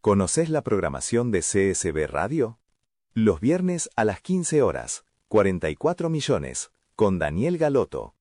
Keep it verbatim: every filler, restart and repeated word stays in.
¿Conocés la programación de C S B Radio? Los viernes a las quince horas, cuarenta y cuatro millones, con Daniel Galoto.